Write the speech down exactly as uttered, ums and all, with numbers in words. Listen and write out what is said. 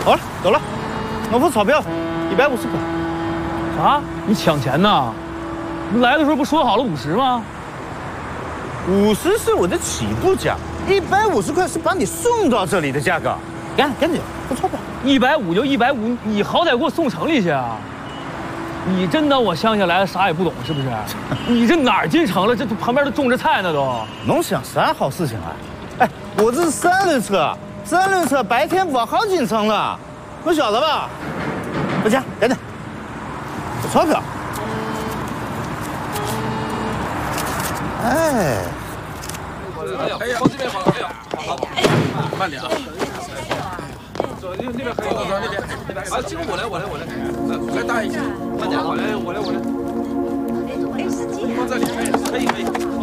好了，走了，我付钞票，一百五十块。 啥？你抢钱呢？你来的时候不说好了五十吗？ 五十是我的起步价，一百五十块是把你送到这里的价格。赶紧赶紧付钞票。 一百五就一百五，你好歹给我送城里去啊！你真当我乡下来的啥也不懂是不是？你这哪儿进城了？这旁边都种着菜呢都。 侬想啥好事情啊？哎，我这是三轮车，三轮车白天不好进城了，侬晓得吧？不讲，赶紧付钞票。哎， 哎呀，往这边跑，哎呀，好，慢点啊。走，那边可以，走那边，那边。啊，这个我来，我来，我来，来，来大一些，慢点，我来，我来，我来。哎，司机，放这里，可以，可以，可以。